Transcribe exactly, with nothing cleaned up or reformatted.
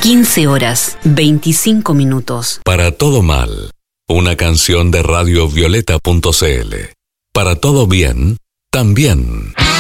quince horas, veinticinco minutos. Para todo mal, una canción de radio violeta punto c l. Para todo bien, también.